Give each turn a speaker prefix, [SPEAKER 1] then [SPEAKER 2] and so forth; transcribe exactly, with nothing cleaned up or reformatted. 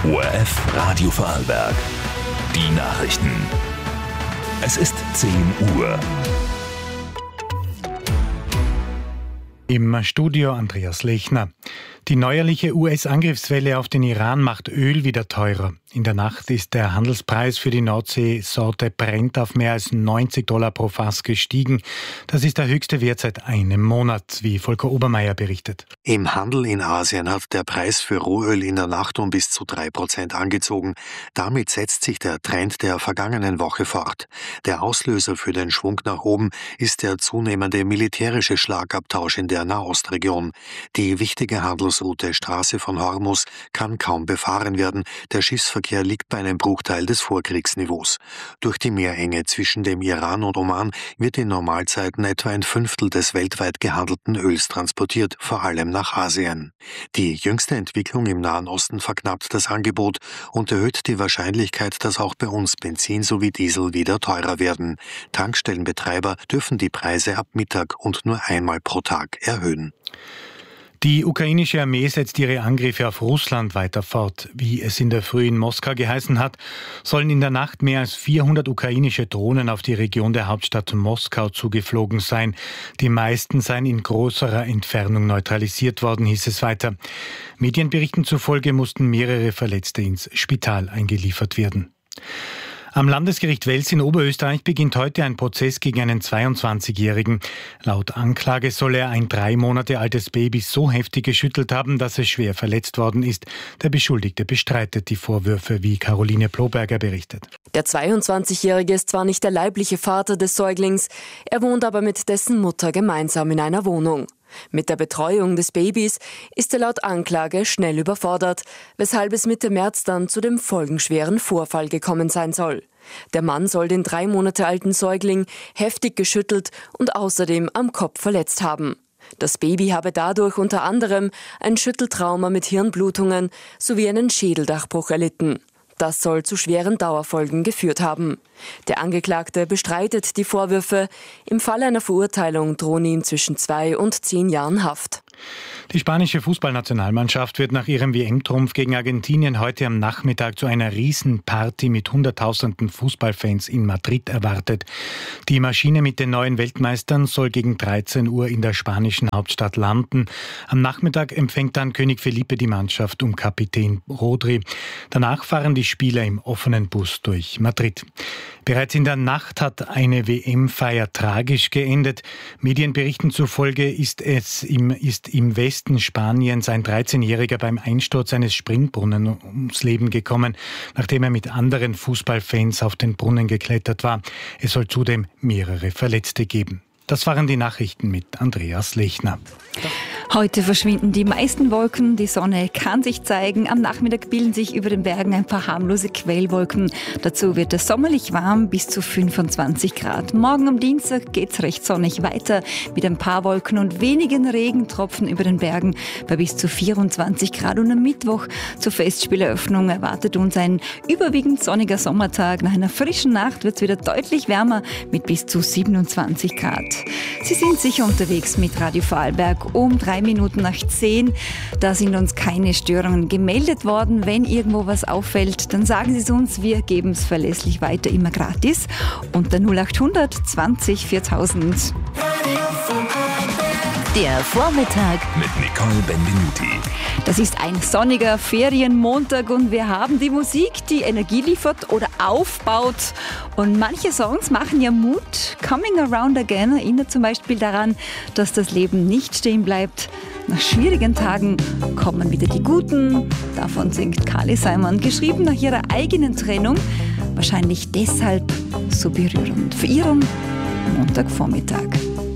[SPEAKER 1] O R F Radio Vorarlberg. Die Nachrichten. Es ist zehn Uhr.
[SPEAKER 2] Im Studio Andreas Lechner. Die neuerliche U S-Angriffswelle auf den Iran macht Öl wieder teurer. In der Nacht ist der Handelspreis für die Nordsee-Sorte Brent auf mehr als neunzig Dollar pro Fass gestiegen. Das ist der höchste Wert seit einem Monat, wie Volker Obermeier berichtet.
[SPEAKER 3] Im Handel in Asien hat der Preis für Rohöl in der Nacht um bis zu drei Prozent angezogen. Damit setzt sich der Trend der vergangenen Woche fort. Der Auslöser für den Schwung nach oben ist der zunehmende militärische Schlagabtausch in der Nahostregion. Die wichtige Handelsroute Straße von Hormuz kann kaum befahren werden. Der Schiffsverkehr liegt bei einem Bruchteil des Vorkriegsniveaus. Durch die Meerenge zwischen dem Iran und Oman wird in Normalzeiten etwa ein Fünftel des weltweit gehandelten Öls transportiert, vor allem nach Asien. Die jüngste Entwicklung im Nahen Osten verknappt das Angebot und erhöht die Wahrscheinlichkeit, dass auch bei uns Benzin sowie Diesel wieder teurer werden. Tankstellenbetreiber dürfen die Preise ab Mittag und nur einmal pro Tag erhöhen.
[SPEAKER 2] Die ukrainische Armee setzt ihre Angriffe auf Russland weiter fort. Wie es in der Früh in Moskau geheißen hat, sollen in der Nacht mehr als vierhundert ukrainische Drohnen auf die Region der Hauptstadt Moskau zugeflogen sein. Die meisten seien in größerer Entfernung neutralisiert worden, hieß es weiter. Medienberichten zufolge mussten mehrere Verletzte ins Spital eingeliefert werden. Am Landesgericht Wels in Oberösterreich beginnt heute ein Prozess gegen einen zweiundzwanzigjährigen. Laut Anklage soll er ein drei Monate altes Baby so heftig geschüttelt haben, dass es schwer verletzt worden ist. Der Beschuldigte bestreitet die Vorwürfe, wie Caroline Ploberger berichtet.
[SPEAKER 4] Der zweiundzwanzigjährige ist zwar nicht der leibliche Vater des Säuglings, er wohnt aber mit dessen Mutter gemeinsam in einer Wohnung. Mit der Betreuung des Babys ist er laut Anklage schnell überfordert, weshalb es Mitte März dann zu dem folgenschweren Vorfall gekommen sein soll. Der Mann soll den drei Monate alten Säugling heftig geschüttelt und außerdem am Kopf verletzt haben. Das Baby habe dadurch unter anderem ein Schütteltrauma mit Hirnblutungen sowie einen Schädeldurchbruch erlitten. Das soll zu schweren Dauerfolgen geführt haben. Der Angeklagte bestreitet die Vorwürfe. Im Fall einer Verurteilung drohen ihm zwischen zwei und zehn Jahren Haft.
[SPEAKER 2] Die spanische Fußballnationalmannschaft wird nach ihrem W M-Trumpf gegen Argentinien heute am Nachmittag zu einer Riesenparty mit Hunderttausenden Fußballfans in Madrid erwartet. Die Maschine mit den neuen Weltmeistern soll gegen dreizehn Uhr in der spanischen Hauptstadt landen. Am Nachmittag empfängt dann König Felipe die Mannschaft um Kapitän Rodri. Danach fahren die Spieler im offenen Bus durch Madrid. Bereits in der Nacht hat eine W M-Feier tragisch geendet. Medienberichten zufolge ist es im, ist im Westen Spaniens ein dreizehnjähriger beim Einsturz eines Springbrunnen ums Leben gekommen, nachdem er mit anderen Fußballfans auf den Brunnen geklettert war. Es soll zudem mehrere Verletzte geben. Das waren die Nachrichten mit Andreas Lechner.
[SPEAKER 5] Heute verschwinden die meisten Wolken, die Sonne kann sich zeigen. Am Nachmittag bilden sich über den Bergen ein paar harmlose Quellwolken. Dazu wird es sommerlich warm, bis zu fünfundzwanzig Grad. Morgen am Dienstag geht's recht sonnig weiter, mit ein paar Wolken und wenigen Regentropfen über den Bergen bei bis zu vierundzwanzig Grad. Und am Mittwoch zur Festspieleröffnung erwartet uns ein überwiegend sonniger Sommertag. Nach einer frischen Nacht wird's wieder deutlich wärmer mit bis zu siebenundzwanzig Grad. Sie sind sicher unterwegs mit Radio Vorarlberg um drei Minuten nach zehn. Da sind uns keine Störungen gemeldet worden. Wenn irgendwo was auffällt, dann sagen Sie es uns. Wir geben es verlässlich weiter, immer gratis. Unter null achthundert zwanzig viertausend.
[SPEAKER 1] Der Vormittag mit Nicole Benvenuti.
[SPEAKER 5] Das ist ein sonniger Ferienmontag und wir haben die Musik, die Energie liefert oder aufbaut. Und manche Songs machen ja Mut. Coming Around Again erinnert zum Beispiel daran, dass das Leben nicht stehen bleibt. Nach schwierigen Tagen kommen wieder die Guten. Davon singt Carly Simon, geschrieben nach ihrer eigenen Trennung. Wahrscheinlich deshalb so berührend. Für ihren Montagvormittag.